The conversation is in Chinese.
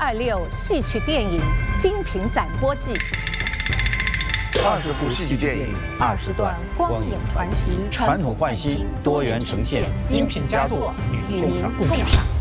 2026戏曲电影精品展播季 ，20部戏剧电影 ，20段光影传奇， 传统换新，多元呈现， 精品佳作与您共赏。